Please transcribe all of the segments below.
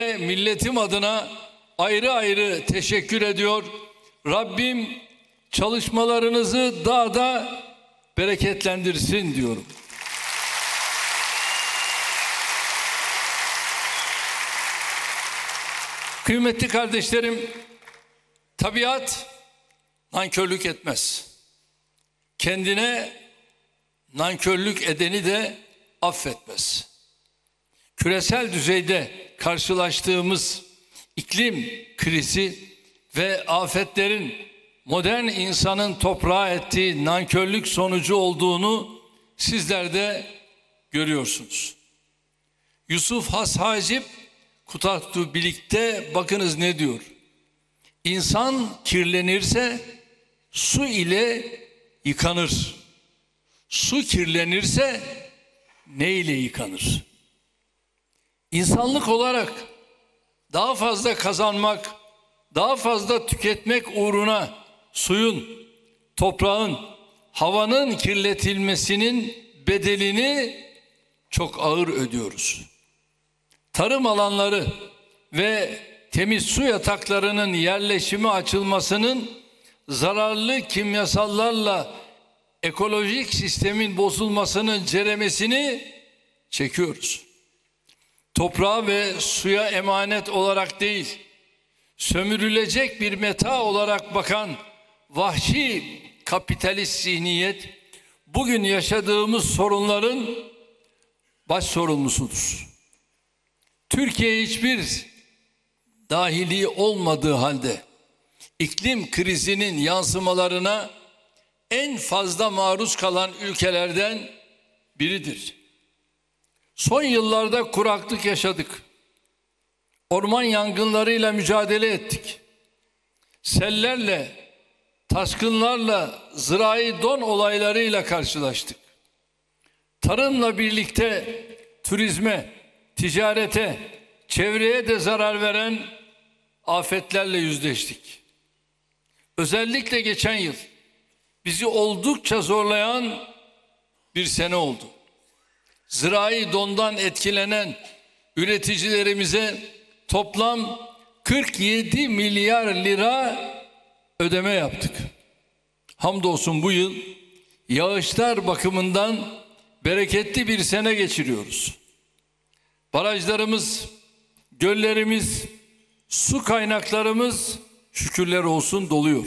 Milletim adına ayrı ayrı teşekkür ediyor. Rabbim çalışmalarınızı daha da bereketlendirsin diyorum. Kıymetli kardeşlerim, tabiat nankörlük etmez. Kendine nankörlük edeni de affetmez. Küresel düzeyde karşılaştığımız iklim krizi ve afetlerin modern insanın toprağa ettiği nankörlük sonucu olduğunu sizler de görüyorsunuz. Yusuf Has Hacip Kutatü Bilik'te bakınız ne diyor? İnsan kirlenirse su ile yıkanır. Su kirlenirse ne ile yıkanır? İnsanlık olarak daha fazla kazanmak, daha fazla tüketmek uğruna suyun, toprağın, havanın kirletilmesinin bedelini çok ağır ödüyoruz. Tarım alanları ve temiz su yataklarının yerleşimi açılmasının zararlı kimyasallarla ekolojik sistemin bozulmasının ceremesini çekiyoruz. Toprağa ve suya emanet olarak değil, sömürülecek bir meta olarak bakan vahşi kapitalist zihniyet bugün yaşadığımız sorunların baş sorumlusudur. Türkiye hiçbir dahili olmadığı halde iklim krizinin yansımalarına en fazla maruz kalan ülkelerden biridir. Son yıllarda kuraklık yaşadık. Orman yangınlarıyla mücadele ettik. Sellerle, taşkınlarla, zirai don olaylarıyla karşılaştık. Tarımla birlikte turizme, ticarete, çevreye de zarar veren afetlerle yüzleştik. Özellikle geçen yıl bizi oldukça zorlayan bir sene oldu. Zirai dondan etkilenen üreticilerimize toplam 47 milyar lira ödeme yaptık. Hamdolsun bu yıl yağışlar bakımından bereketli bir sene geçiriyoruz. Barajlarımız, göllerimiz, su kaynaklarımız şükürler olsun doluyor.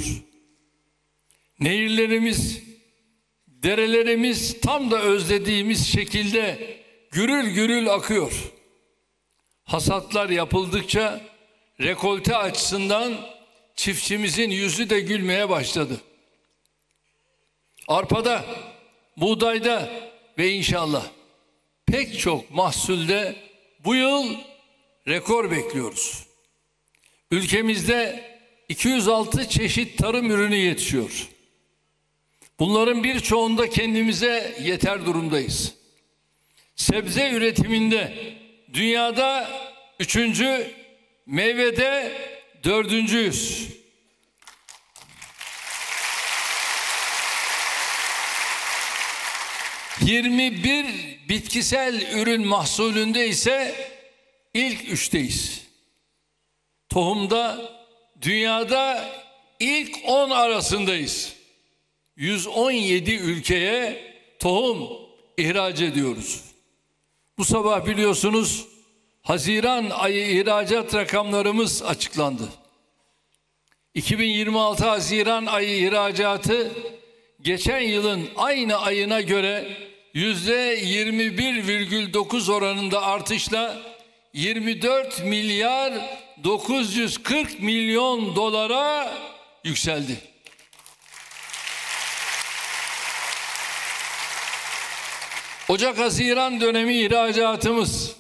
Nehirlerimiz, derelerimiz tam da özlediğimiz şekilde gürül gürül akıyor. Hasatlar yapıldıkça rekolte açısından çiftçimizin yüzü de gülmeye başladı. Arpada, buğdayda ve inşallah pek çok mahsulde bu yıl rekor bekliyoruz. Ülkemizde 206 çeşit tarım ürünü yetişiyor. Bunların birçoğunda kendimize yeter durumdayız. Sebze üretiminde dünyada 3. meyvede 4.'yüz. ...21 bitkisel ürün mahsulünde ise ilk 3'teyiz. Tohumda dünyada ilk 10 arasındayız. 117 ülkeye tohum ihraç ediyoruz. Bu sabah biliyorsunuz Haziran ayı ihracat rakamlarımız açıklandı. 2026 Haziran ayı ihracatı geçen yılın aynı ayına göre %21,9 oranında artışla 24 milyar 940 milyon dolara yükseldi. Ocak-Haziran dönemi ihracatımız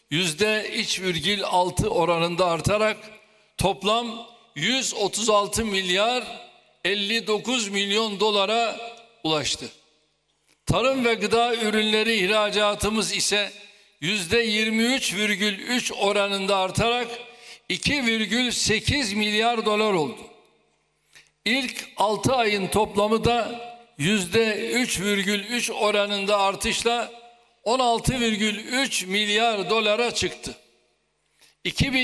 %3,6 oranında artarak toplam 136 milyar 59 milyon dolara ulaştı. Tarım ve gıda ürünleri ihracatımız ise %23,3 oranında artarak 2,8 milyar dolar oldu. İlk 6 ayın toplamı da %3,3 oranında artışla 16,3 milyar dolara çıktı.